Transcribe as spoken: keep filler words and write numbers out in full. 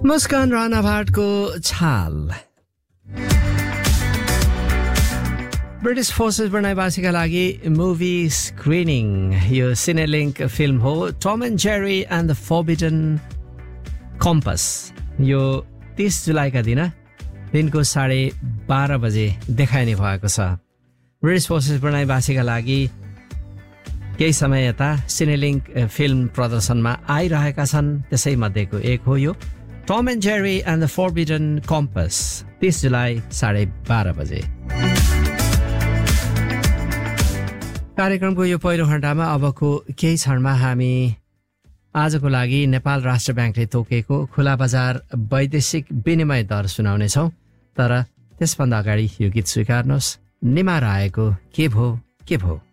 मुस्कान राणा भाटको छाल। British forces बढाइवासीका लागि movie screening यो सिनेलिङ्क फिल्म हो। Tom and Jerry and the forbidden campus यो तीस जुलाईका दिन दिनको साढे बाह्र बजे देखाइने भएको छ। ब्रिटिश फोर्सेस बढाइवासीका लागि केही समय यता सिनेलिङ्क फिल्म प्रदर्शनमा आइरहेका छन्। त्यसै मध्येको एक हो यो Tom and Jerry and the forbidden campus, तीस जुलाई साढे बाह्र बजे। कार्यक्रमको यो पहिलो घण्टामा अबको केही क्षणमा हामी आजको लागि नेपाल राष्ट्र ब्याङ्कले तोकेको खुला बजार वैदेशिक विनिमय दर सुनाउनेछौँ। तर त्यसभन्दा अगाडि यो गीत स्वीकार्नुहोस्, निमार आएको के भो के भो।